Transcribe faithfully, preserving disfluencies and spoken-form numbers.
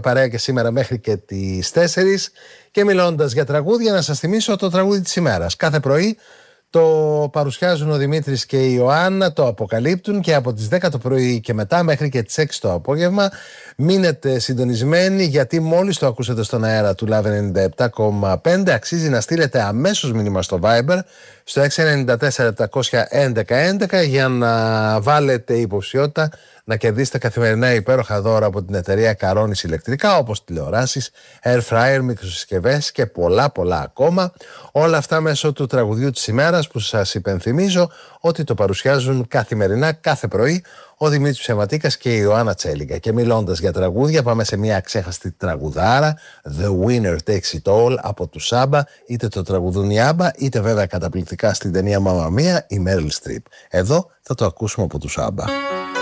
παρέα και σήμερα μέχρι και τις τέσσερις. Και μιλώντας για τραγούδια, να σας θυμίσω το τραγούδι της ημέρας. Κάθε πρωί το παρουσιάζουν ο Δημήτρης και η Ιωάννα, το αποκαλύπτουν και από τις δέκα το πρωί και μετά μέχρι και τις έξι το απόγευμα. Μείνετε συντονισμένοι, γιατί μόλις το ακούσετε στον αέρα του Love ενενήντα επτά κόμμα πέντε αξίζει να στείλετε αμέσως μήνυμα στο Viber στο έξι εννιά τέσσερα επτακόσια έντεκα έντεκα για να βάλετε υποψηφιότητα να κερδίσετε καθημερινά υπέροχα δώρα από την εταιρεία Καρόνης ηλεκτρικά, όπως τηλεοράσεις, air fryer, μικροσυσκευές και πολλά πολλά ακόμα. Όλα αυτά μέσω του τραγουδιού της ημέρας, που σας υπενθυμίζω ότι το παρουσιάζουν καθημερινά κάθε πρωί ο Δημήτρης Ψεματίκας και η Ιωάννα Τσέλιγκα. Και μιλώντας για τραγούδια, πάμε σε μια αξέχαστη τραγουδάρα, The Winner Takes It All από του Σάμπα. Είτε το τραγουδούν η Άμπα, είτε βέβαια καταπληκτικά στην ταινία Μαμμα Μία η Μέριλ Στριπ. Εδώ θα το ακούσουμε από του Σάμπα.